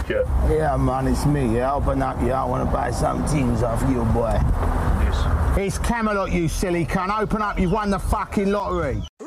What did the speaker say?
Biscuit. Yeah, man, it's me. Yeah, open up. Yeah, I want to buy some things off you, boy. Yes. It's Camelot, you silly cunt. Open up. You've won the fucking lottery.